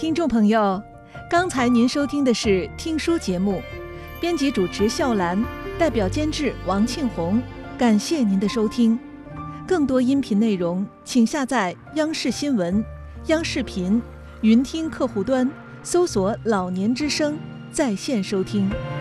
听众朋友，刚才您收听的是听书节目，编辑主持笑兰，代表监制王庆红，感谢您的收听。更多音频内容，请下载央视新闻、央视频、云听客户端，搜索"老年之声"在线收听。